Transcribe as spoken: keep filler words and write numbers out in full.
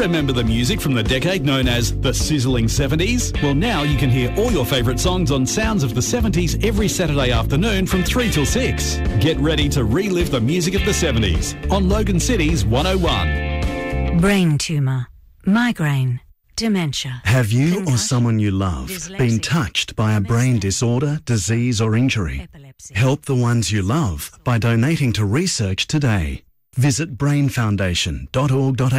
Remember the music from the decade known as the sizzling seventies? Well, now you can hear all your favourite songs on Sounds of the seventies every Saturday afternoon from three till six. Get ready to relive the music of the seventies on Logan City's one oh one. Brain tumour, migraine, dementia. Have you or someone you love been touched by a brain disorder, disease or injury? Help the ones you love by donating to research today. Visit brain foundation dot org dot a u